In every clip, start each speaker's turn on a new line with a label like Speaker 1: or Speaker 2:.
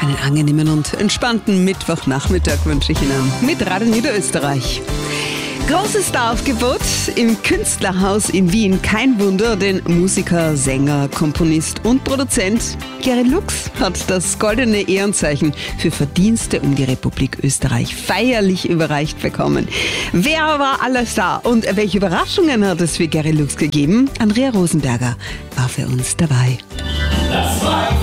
Speaker 1: Einen angenehmen und entspannten Mittwochnachmittag wünsche ich Ihnen mit Radio Niederösterreich. Großes Staraufgebot im Künstlerhaus in Wien. Kein Wunder, denn Musiker, Sänger, Komponist und Produzent Gary Lux hat das goldene Ehrenzeichen für Verdienste um die Republik Österreich feierlich überreicht bekommen. Wer war alles da und welche Überraschungen hat es für Gary Lux gegeben? Andrea Rosenberger war für uns dabei.
Speaker 2: That's life.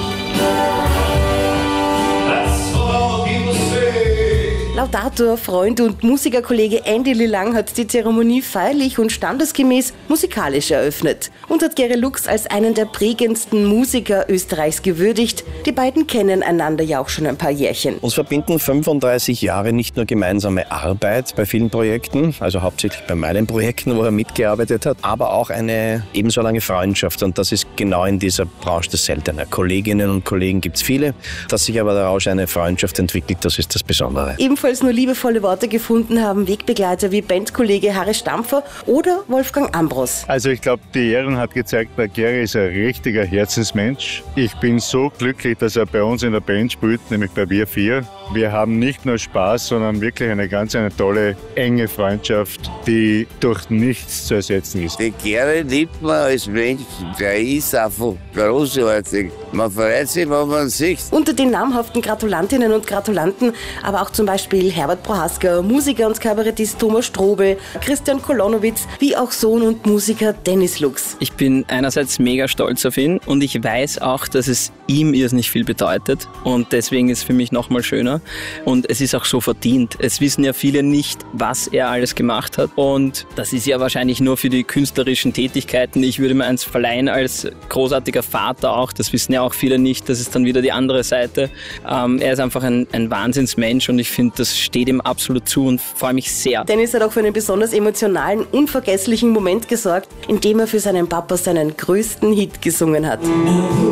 Speaker 3: Laudator, Freund und Musikerkollege Andy Lilang hat die Zeremonie feierlich und standesgemäß musikalisch eröffnet und hat Gary Lux als einen der prägendsten Musiker Österreichs gewürdigt. Die beiden kennen einander ja auch schon ein paar Jährchen.
Speaker 4: Uns verbinden 35 Jahre nicht nur gemeinsame Arbeit bei vielen Projekten, also hauptsächlich bei meinen Projekten, wo er mitgearbeitet hat, aber auch eine ebenso lange Freundschaft. Und das ist genau in dieser Branche das Seltene. Kolleginnen und Kollegen gibt es viele, dass sich aber daraus eine Freundschaft entwickelt, das ist das Besondere.
Speaker 3: Ebenfalls nur liebevolle Worte gefunden haben Wegbegleiter wie Bandkollege Harry Stampfer oder Wolfgang Ambros.
Speaker 5: Also ich glaube, die Ehrung hat gezeigt, der Gary ist ein richtiger Herzensmensch. Ich bin so glücklich, dass er bei uns in der Band spielt, nämlich bei Wir 4. Wir haben nicht nur Spaß, sondern wirklich eine tolle, enge Freundschaft, die durch nichts zu ersetzen ist.
Speaker 6: Der Gary liebt man als Mensch, der ist einfach großartig. Man freut sich, wenn man sieht.
Speaker 3: Unter den namhaften Gratulantinnen und Gratulanten aber auch zum Beispiel Herbert Prohaska, Musiker und Kabarettist Thomas Strobel, Christian Kolonowitz, wie auch Sohn und Musiker Dennis Lux.
Speaker 7: Ich bin einerseits mega stolz auf ihn und ich weiß auch, dass es ihm irrsinnig viel bedeutet und deswegen ist es für mich nochmal schöner und es ist auch so verdient. Es wissen ja viele nicht, was er alles gemacht hat und das ist ja wahrscheinlich nur für die künstlerischen Tätigkeiten. Ich würde mir eins verleihen als großartiger Vater auch, das wissen ja auch viele nicht, das ist dann wieder die andere Seite. Er ist einfach ein Wahnsinnsmensch und ich finde, das steht ihm absolut zu und freue mich sehr.
Speaker 3: Dennis hat auch für einen besonders emotionalen, unvergesslichen Moment gesorgt, in dem er für seinen Papa seinen größten Hit gesungen hat.